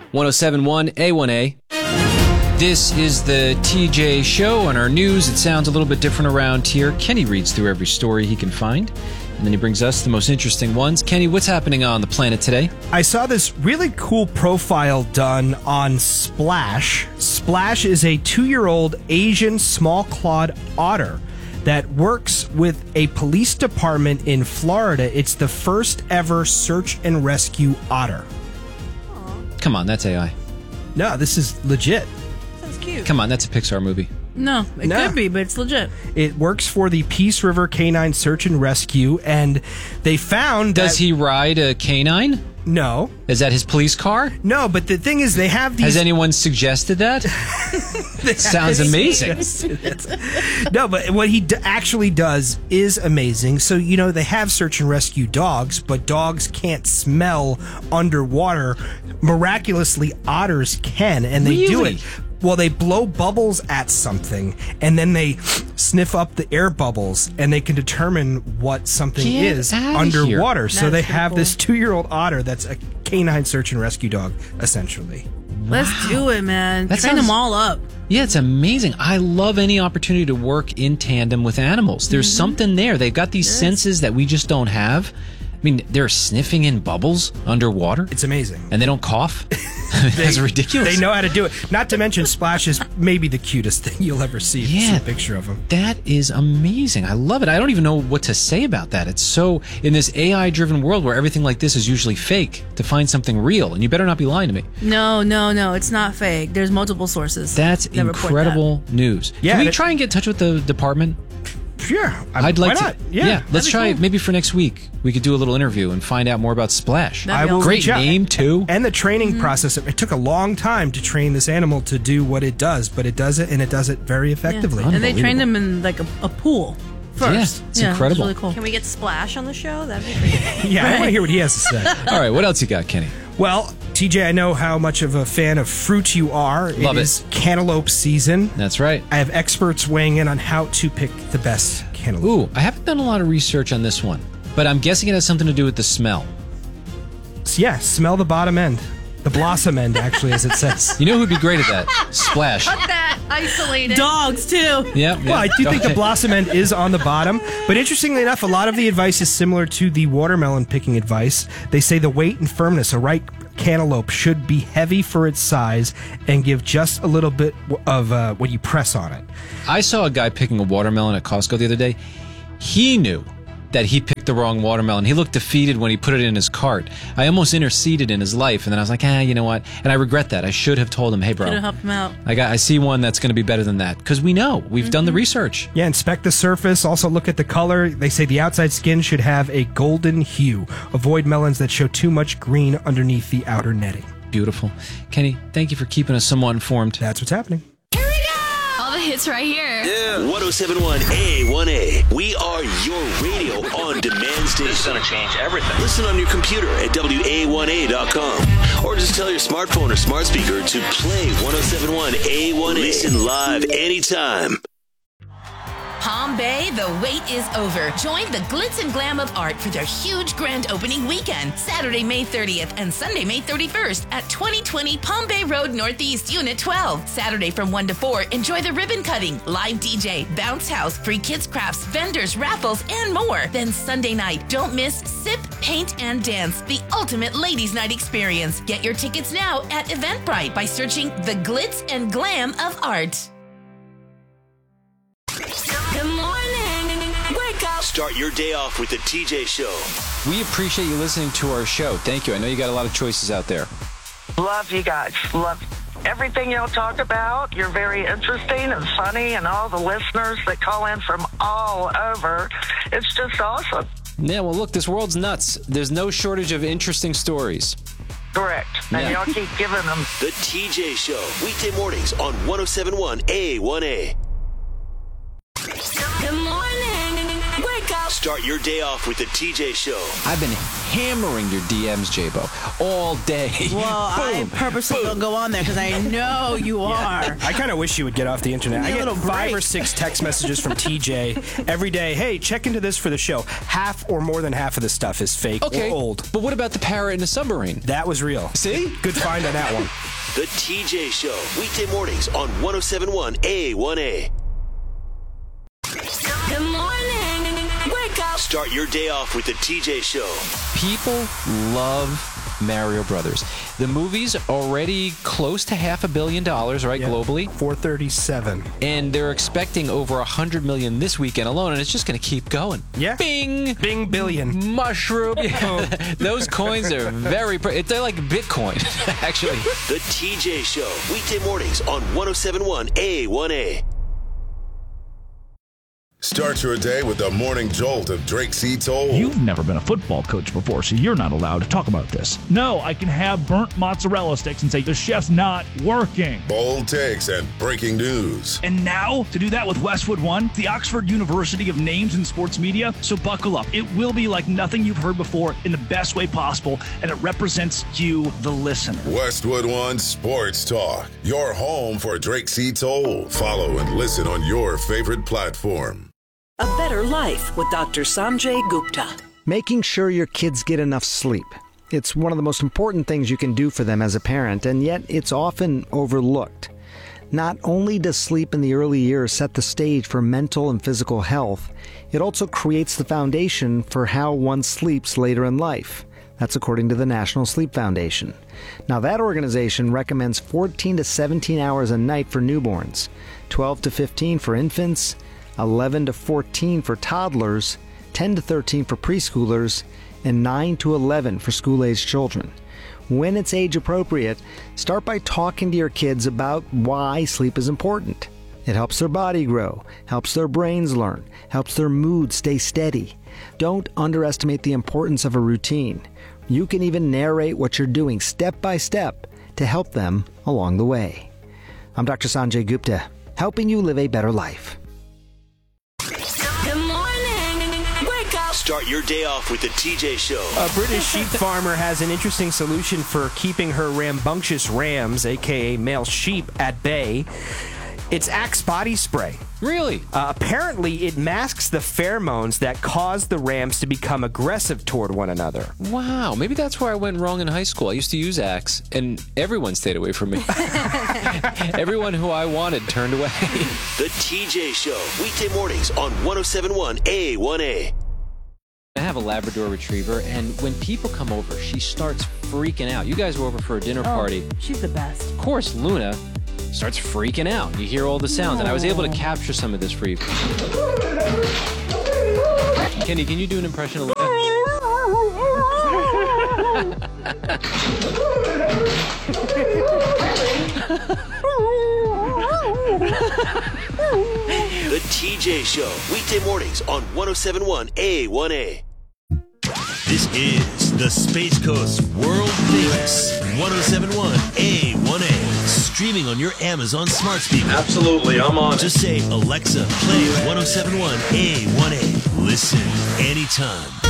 1071 A1A. This is the TJ Show. On our news, it sounds a little bit different around here. Kenny reads through every story he can find, and then he brings us the most interesting ones. Kenny, what's happening on the planet today? I saw this really cool profile done on Splash. Splash is a 2-year-old Asian small-clawed otter that works with a police department in Florida. It's the first ever search and rescue otter. Come on, that's AI. No, this is legit. Sounds cute. Come on, that's a Pixar movie. No, it could be, but it's legit. It works for the Peace River Canine Search and Rescue, and they found Does he ride a canine? No. Is that his police car? No, but the thing is, they have these... Has anyone suggested that? Sounds amazing. No, but what he actually does is amazing. So, you know, they have search and rescue dogs, but dogs can't smell underwater. Miraculously, otters can, and they do it. Well, they blow bubbles at something, and then they sniff up the air bubbles, and they can determine what something is underwater. So they have this 2-year-old otter that's a canine search and rescue dog, essentially. Let's do it, man. Train them all up. Yeah, it's amazing. I love any opportunity to work in tandem with animals. There's something there. They've got these senses that we just don't have. I mean, they're sniffing in bubbles underwater. It's amazing. And they don't cough. That's ridiculous. They know how to do it. Not to mention, Splash is maybe the cutest thing you'll ever see. Yeah. See a picture of him. That is amazing. I love it. I don't even know what to say about that. It's so, in this AI-driven world where everything like this is usually fake, to find something real. And you better not be lying to me. No. It's not fake. There's multiple sources. That's incredible news. Yeah, Can we try and get in touch with the department? Sure. I'd like why to. not? Yeah, let's try it cool. maybe for next week. We could do a little interview and find out more about Splash. That'd be awesome. Great name, too. And the training process. It took a long time to train this animal to do what it does, but it does it, and it does it very effectively. And they trained them in like a pool first. Yeah, it's incredible. Really cool. Can we get Splash on the show? That'd be great. Yeah, I want to hear what he has to say. All right, what else you got, Kenny? Well, TJ, I know how much of a fan of fruit you are. Love it. It is cantaloupe season. That's right. I have experts weighing in on how to pick the best cantaloupe. Ooh, I haven't done a lot of research on this one, but I'm guessing it has something to do with the smell. Yeah, smell the bottom end. The blossom end, actually, as it says. You know who'd be great at that? Splash. Cut that. Isolated. Dogs, too. Yeah. Well, I do think the blossom end is on the bottom, but interestingly enough, a lot of the advice is similar to the watermelon picking advice. They say the weight and firmness, a ripe cantaloupe should be heavy for its size and give just a little bit of when you press on it. I saw a guy picking a watermelon at Costco the other day. He knew that he picked the wrong watermelon. He looked defeated when he put it in his cart. I almost interceded in his life, and then I was like, you know what? And I regret that. I should have told him, hey, bro. Should have helped him out. I see one that's going to be better than that. Because we know. We've done the research. Yeah, inspect the surface. Also look at the color. They say the outside skin should have a golden hue. Avoid melons that show too much green underneath the outer netting. Beautiful. Kenny, thank you for keeping us somewhat informed. That's what's happening. All the hits right here. Yeah. 1071 A1A. We are your radio on demand station. This is going to change everything. Listen on your computer at WA1A.com. Or just tell your smartphone or smart speaker to play 1071 A1A. Listen live anytime. Palm Bay, the wait is over. Join the glitz and glam of art for their huge grand opening weekend, Saturday, May 30th and Sunday, May 31st at 2020 Palm Bay Road Northeast, Unit 12. Saturday from 1 to 4, enjoy the ribbon cutting, live DJ, bounce house, free kids crafts, vendors, raffles, and more. Then Sunday night, don't miss Sip, Paint, and Dance, the ultimate ladies' night experience. Get your tickets now at Eventbrite by searching the glitz and glam of art. Good morning. Wake up. Start your day off with the TJ Show. We appreciate you listening to our show. Thank you. I know you got a lot of choices out there. Love you guys. Love everything y'all talk about. You're very interesting and funny, and all the listeners that call in from all over. It's just awesome. Yeah, well, look, this world's nuts. There's no shortage of interesting stories. Correct. And y'all keep giving them. The TJ Show. Weekday mornings on 1071 A1A. Good morning. Wake up. Start your day off with the TJ Show. I've been hammering your DMs, J-Bo, all day. Well, I purposely don't go on there because I know you are. I kind of wish you would get off the internet. I Need a get little 5 or break. 6 text messages from TJ every day. Hey, check into this for the show. Half or more than half of the stuff is fake or old. But what about the parrot in the submarine? That was real. See? Good find on that one. The TJ Show. Weekday mornings on 107.1 A1A. Good morning. Wake up. Start your day off with the TJ Show. People love Mario Brothers. The movie's already close to $500 million, right, globally? 437. And they're expecting over $100 million this weekend alone, and it's just going to keep going. Yeah. Bing! Bing billion. Mushroom. Those coins are they're like Bitcoin, actually. The TJ Show. Weekday mornings on 107.1 A1A. Start your day with the morning jolt of Drake C. Toll. You've never been a football coach before, so you're not allowed to talk about this. No, I can have burnt mozzarella sticks and say the chef's not working. Bold takes and breaking news. And now, to do that with Westwood One, the Oxford University of Names in Sports Media, so buckle up. It will be like nothing you've heard before in the best way possible, and it represents you, the listener. Westwood One Sports Talk. Your home for Drake C. Toll. Follow and listen on your favorite platform. A Better Life with Dr. Sanjay Gupta. Making sure your kids get enough sleep. It's one of the most important things you can do for them as a parent, and yet it's often overlooked. Not only does sleep in the early years set the stage for mental and physical health, it also creates the foundation for how one sleeps later in life. That's according to the National Sleep Foundation. Now, that organization recommends 14 to 17 hours a night for newborns, 12 to 15 for infants, 11 to 14 for toddlers, 10 to 13 for preschoolers, and 9 to 11 for school-aged children. When it's age appropriate, start by talking to your kids about why sleep is important. It helps their body grow, helps their brains learn, helps their mood stay steady. Don't underestimate the importance of a routine. You can even narrate what you're doing step by step to help them along the way. I'm Dr. Sanjay Gupta, helping you live a better life. Good morning. Wake up. Start your day off with the TJ Show. A British sheep farmer has an interesting solution for keeping her rambunctious rams, a.k.a. male sheep, at bay. It's Axe body spray. Really? Apparently, it masks the pheromones that cause the rams to become aggressive toward one another. Wow, maybe that's where I went wrong in high school. I used to use Axe, and everyone stayed away from me. Everyone who I wanted turned away. The TJ Show. Weekday mornings on 107.1 A1A. I have a Labrador Retriever, and when people come over, she starts freaking out. You guys were over for a dinner party. She's the best. Of course, Luna starts freaking out. You hear all the sounds, and I was able to capture some of this for you. Kenny, can you do an impression of Luna? The TJ Show. Weekday mornings on 107.1 A1A. This is the Space Coast World Famous 107.1 A1A. Streaming on your Amazon smart speaker. Absolutely, I'm on it. Just say, Alexa, play 107.1 A1A. Listen anytime.